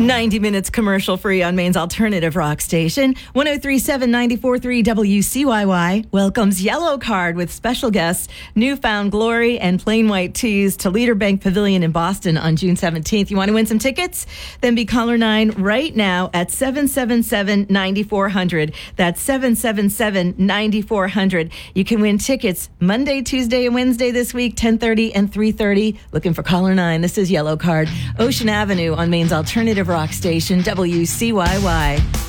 90 minutes commercial free on Maine's alternative rock station. 1037 94.3 WCYY welcomes Yellow Card with special guests Newfound Glory and Plain White Tees to Leader Bank Pavilion in Boston on June 17th. You want to win some tickets? Then be caller 9 right now at 777-9400. That's 777-9400. You can win tickets Monday, Tuesday, and Wednesday this week, 10:30 and 3:30. Looking for caller 9. This is Yellow Card. Ocean Avenue on Maine's alternative rock station, WCYY.